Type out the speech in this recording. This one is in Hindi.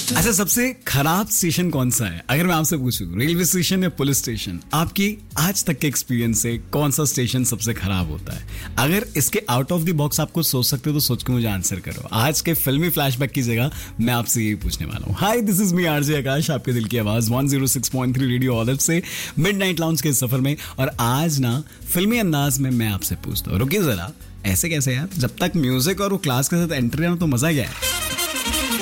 अच्छा, सबसे खराब स्टेशन कौन सा है? अगर मैं आपसे पूछूं, रेलवे स्टेशन या पुलिस स्टेशन, आपकी आज तक के एक्सपीरियंस से कौन सा स्टेशन सबसे खराब होता है? अगर इसके आउट ऑफ द बॉक्स आपको सोच सकते हो तो सोच के मुझे आंसर करो। आज के फिल्मी फ्लैशबैक की जगह मैं आपसे यही पूछने वाला हूँ। हाय, दिस इज मी आरजे आकाश, आपके दिल की आवाज 106.3 रेडियो ऑलिव से मिडनाइट लाउंज के सफर में। और आज ना फिल्मी अंदाज में मैं आपसे पूछता हूँ, रुकिए जरा, ऐसे कैसे यार? जब तक म्यूजिक और वो क्लास के साथ एंट्री है तो मजा क्या है।